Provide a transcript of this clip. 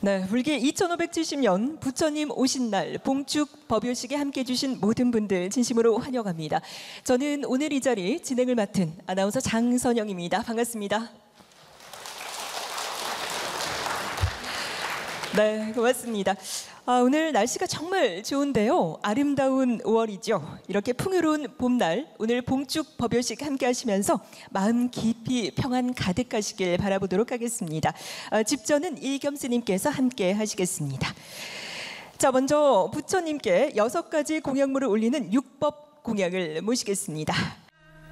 네, 불기 2570년 부처님 오신 날 봉축 법요식에 함께해 주신 모든 분들 진심으로 환영합니다. 저는 오늘 이 자리 진행을 맡은 아나운서 장선영입니다. 반갑습니다. 네, 고맙습니다. 오늘 날씨가 정말 좋은데요. 아름다운 5월이죠. 이렇게 풍요로운 봄날 오늘 봉축 법요식 함께 하시면서 마음 깊이 평안 가득하시길 바라보도록 하겠습니다. 집전은 이겸스님께서 함께 하시겠습니다. 자, 먼저 부처님께 6가지 공약물을 올리는 육법 공약을 모시겠습니다.